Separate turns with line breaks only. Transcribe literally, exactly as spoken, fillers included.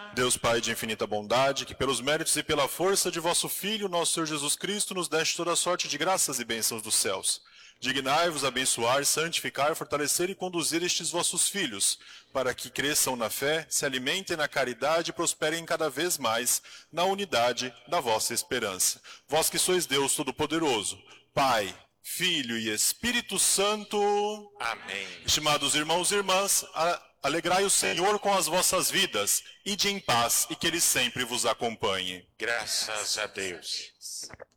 Deus Pai de infinita bondade, que pelos méritos e pela força de vosso Filho, nosso Senhor Jesus Cristo, nos deste toda sorte de graças e bênçãos dos céus. Dignai-vos abençoar, santificar, fortalecer e conduzir estes vossos filhos, para que cresçam na fé, se alimentem na caridade e prosperem cada vez mais na unidade da vossa esperança. Vós que sois Deus Todo-Poderoso, Pai, Filho e Espírito Santo.
Amém.
Estimados irmãos e irmãs, a... alegrai o Senhor com as vossas vidas, ide em paz e que Ele sempre vos acompanhe.
Graças a Deus.